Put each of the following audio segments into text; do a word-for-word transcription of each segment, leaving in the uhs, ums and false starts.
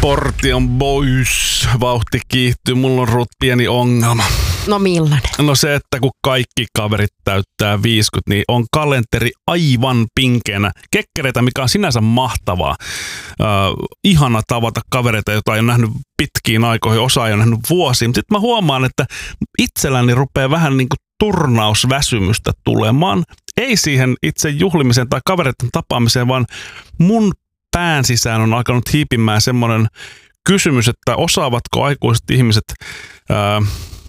Sportion boys, vauhti kiihtyy, mulla on Ruut pieni ongelma. No millainen? No se, että kun kaikki kaverit täyttää viisikymmentä, niin on kalenteri aivan pinkeänä. Kekkereitä, mikä on sinänsä mahtavaa. Äh, ihana tavata kavereita, joita ei nähnyt pitkiin aikoihin, osa ei ole nähnyt vuosiin. Sitten mä huomaan, että itselläni rupeaa vähän niin kuin turnausväsymystä tulemaan. Ei siihen itse juhlimiseen tai kavereiden tapaamiseen, vaan mun pään sisään on alkanut hiipimään semmoinen kysymys, että osaavatko aikuiset ihmiset, ää,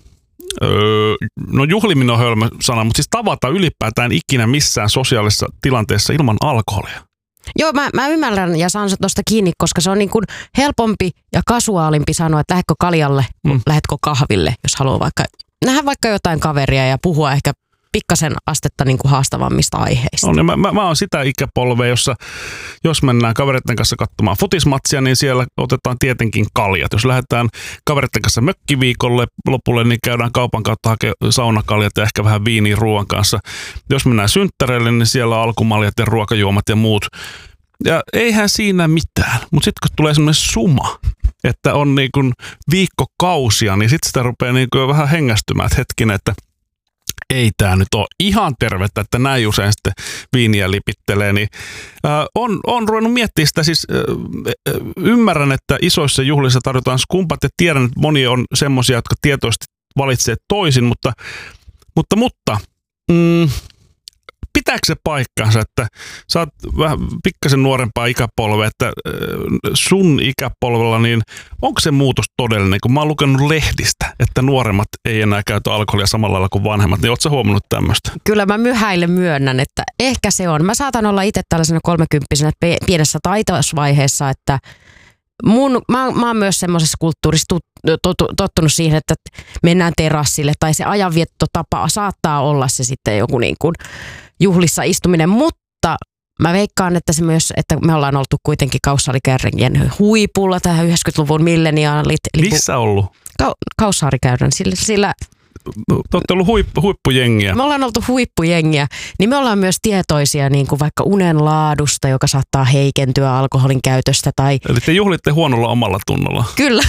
öö, no juhliminen on hölmö sana, mutta siis tavata ylipäätään ikinä missään sosiaalisessa tilanteessa ilman alkoholia. Joo, mä, mä ymmärrän ja saan tuosta kiinni, koska se on niin kuin helpompi ja kasuaalimpi sanoa, että lähdetkö kaljalle, mm. lähdetkö kahville, jos haluaa vaikka nähdä vaikka jotain kaveria ja puhua ehkä pikkasen astetta niin kuin haastavammista aiheista. On, mä, mä, mä oon sitä ikäpolvea, jossa jos mennään kavereiden kanssa katsomaan futismatsia, niin siellä otetaan tietenkin kaljat. Jos lähdetään kavereiden kanssa mökkiviikolle lopulle, niin käydään kaupan kautta hakemaan saunakaljat ja ehkä vähän viiniä ruoan kanssa. Jos mennään synttäreille, niin siellä on alkumaljat ja ruokajuomat ja muut. Ja eihän siinä mitään, mutta sitten kun tulee semmoinen suma, että on niin kuin viikkokausia, niin sitten sitä rupeaa niin kuin vähän hengästymään, että hetkinen, että ei tämä nyt ole ihan tervettä, että näin usein sitten viiniä lipittelee, niin äh, on, on ruvennut miettimään sitä, siis äh, ymmärrän, että isoissa juhlissa tarjotaan skumpat ja tiedän, että moni on semmoisia, jotka tietoisesti valitsee toisin, mutta, mutta, mutta mm, pitääkö se paikkansa, että sä oot vähän pikkasen nuorempaa ikäpolvea, että sun ikäpolvella, niin onko se muutos todellinen? Kun mä oon lukenut lehdistä, että nuoremmat ei enää käytä alkoholia samalla lailla kuin vanhemmat, niin oot sä huomannut tämmöistä? Kyllä mä myhäille myönnän, että ehkä se on. Mä saatan olla itse tällaisena kolmekymppisenä pienessä taitosvaiheessa, että mun, mä, mä oon myös semmoisessa kulttuurissa tottunut siihen, että mennään terassille tai se ajanviettotapa saattaa olla se sitten joku niin kuin juhlissa istuminen, mutta mä veikkaan, että se myös, että me ollaan oltu kuitenkin Kaussaarikäärrien huipulla tähän yhdeksänkymmentäluvun milleniaalit. Missä ollut? Ka- Kaussaarikäärrän, sillä, sillä te olette ollut huippu, huippujengiä. Me ollaan oltu huippujengiä, niin me ollaan myös tietoisia niin kuin vaikka unen laadusta, joka saattaa heikentyä alkoholin käytöstä. Tai eli te juhlitte huonolla omalla tunnolla. Kyllä,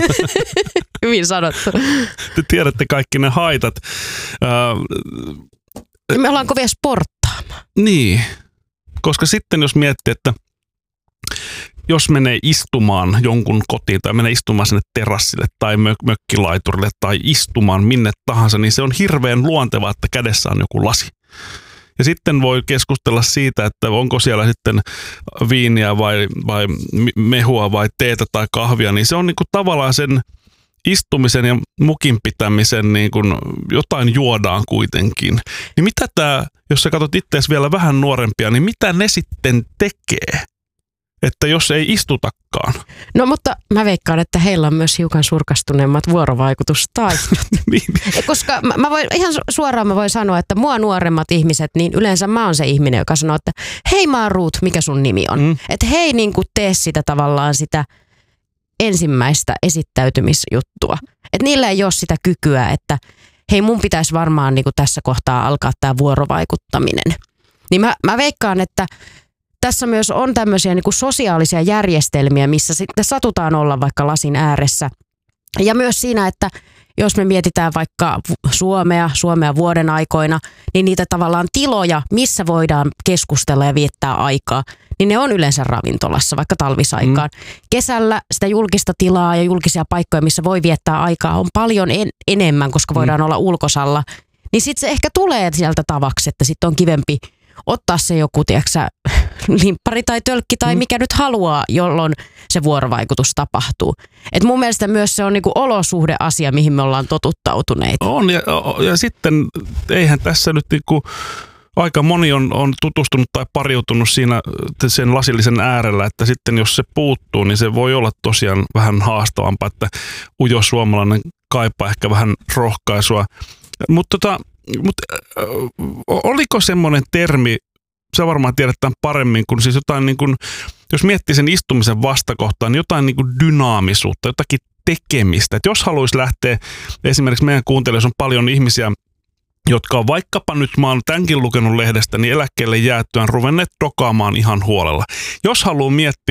hyvin sanottu. Te tiedätte kaikki ne haitat. Äh, me ollaan kovia sporttaamaan. Niin, koska sitten jos miettii, että jos menee istumaan jonkun kotiin tai menee istumaan sinne terassille tai mök- mökkilaiturille tai istumaan minne tahansa, niin se on hirveän luontevaa, että kädessä on joku lasi. Ja sitten voi keskustella siitä, että onko siellä sitten viiniä vai, vai mehua vai teetä tai kahvia, niin se on niin kuin tavallaan sen istumisen ja mukin pitämisen niin kuin jotain juodaan kuitenkin. Niin mitä tämä, jos sä katsot itseäsi vielä vähän nuorempia, niin mitä ne sitten tekee? Että jos ei istutakaan. No mutta mä veikkaan, että heillä on myös hiukan surkastuneemmat vuorovaikutustaidot. niin. Koska mä, mä voin, ihan suoraan mä voin sanoa, että mua nuoremmat ihmiset, niin yleensä mä oon se ihminen, joka sanoo, että hei mä oon Ruut, mikä sun nimi on? Mm. Että hei niin kuin tee sitä tavallaan sitä ensimmäistä esittäytymisjuttua. Että niillä ei ole sitä kykyä, että hei mun pitäisi varmaan niin kuin tässä kohtaa alkaa tämä vuorovaikuttaminen. Niin mä, mä veikkaan, että tässä myös on tämmöisiä niin kuin sosiaalisia järjestelmiä, missä sitten satutaan olla vaikka lasin ääressä. Ja myös siinä, että jos me mietitään vaikka Suomea, Suomea vuoden aikoina, niin niitä tavallaan tiloja, missä voidaan keskustella ja viettää aikaa, niin ne on yleensä ravintolassa, vaikka talvisaikaan. Mm. Kesällä sitä julkista tilaa ja julkisia paikkoja, missä voi viettää aikaa, on paljon en- enemmän, koska voidaan mm. olla ulkosalla. Niin sitten se ehkä tulee sieltä tavaksi, että sitten on kivempi ottaa se joku, tiedätkö, limppari tai tölkki tai mikä nyt haluaa, jolloin se vuorovaikutus tapahtuu. Et mun mielestä myös se on niinku olosuhdeasia, mihin me ollaan totuttautuneita. On, ja, ja sitten eihän tässä nyt niinku, aika moni on, on tutustunut tai pariutunut siinä sen lasillisen äärellä, että sitten jos se puuttuu, niin se voi olla tosiaan vähän haastavampaa, että ujo suomalainen kaipaa ehkä vähän rohkaisua. Mutta tota, Mut, äh, oliko semmoinen termi, sä varmaan tiedät tämän paremmin, kun siis jotain niin kuin, jos miettii sen istumisen vastakohtaan, niin jotain niin kuin dynaamisuutta, jotakin tekemistä. Et jos haluaisi lähteä, esimerkiksi meidän kuuntelijoissa on paljon ihmisiä, jotka on vaikkapa nyt, mä oon tämänkin lukenut lehdestä, niin eläkkeelle jäättyään ruvenneet dokaamaan ihan huolella. Jos haluaa miettiä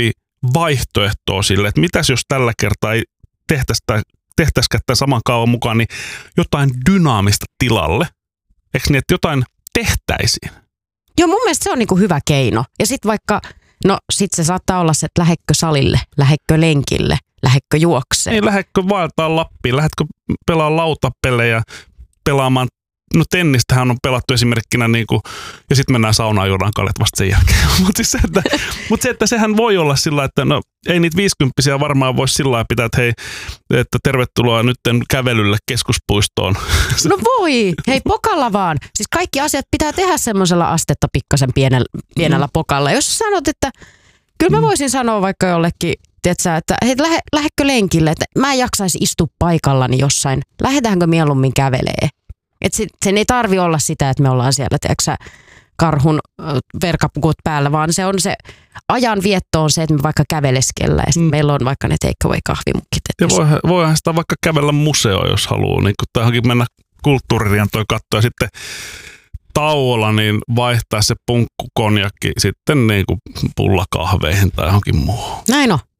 vaihtoehtoa sille, että mitäs jos tällä kertaa ei tehtäisi tehtäisikään tämän saman kaavan mukaan, niin jotain dynaamista tilalle. Eikö niin, että jotain tehtäisiin? Joo, mun mielestä se on niinku hyvä keino. Ja sitten vaikka, no sit se saattaa olla se, että lähetkö salille, lähetkö lenkille, lähetkö juokseen. Ei, lähetkö vaeltaa Lappiin, lähetkö pelaamaan lautapelejä, pelaamaan, no tennistähän on pelattu esimerkkinä niinku, ja sitten mennään saunaan juodaan kaljat vasta sen jälkeen. Mutta siis se, että, mut se, että sehän voi olla sillä, että no ei niitä viisikymppisiä varmaan voisi sillä lailla pitää, että hei, että tervetuloa nyt kävelylle keskuspuistoon. No voi, hei pokalla vaan. Siis kaikki asiat pitää tehdä semmoisella astetta pikkasen pienellä, pienellä mm. pokalla. Jos sanot, että kyllä mä voisin sanoa vaikka jollekin, tietsä, että hei, lähe, lähetkö lenkille, että mä en jaksaisi istua paikallani jossain. Lähdetäänkö mieluummin kävelee? Että sen ei tarvi olla sitä, että me ollaan siellä, tiedätkö, karhun verkapukut päällä, vaan se on se ajanvietto on se, että me vaikka käveleskellä ja sitten mm. meillä on vaikka ne takeaway kahvimukkit. Ja voihan, voihan sitä vaikka kävellä museoon, jos haluaa, niin kun tähänkin mennä kulttuuririentoon katsoa ja sitten tauolla niin vaihtaa se punkkukonjakki sitten niin kuin pullakahveihin tai johonkin muuhun. Näin on.